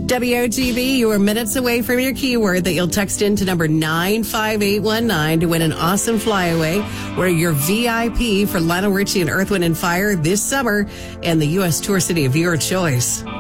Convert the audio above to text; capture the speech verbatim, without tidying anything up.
W O G B, you are minutes away from your keyword that you'll text in to number nine five eight one nine to win an awesome flyaway where you're V I P for Lionel Richie and Earth, Wind and Fire this summer and the U S tour city of your choice.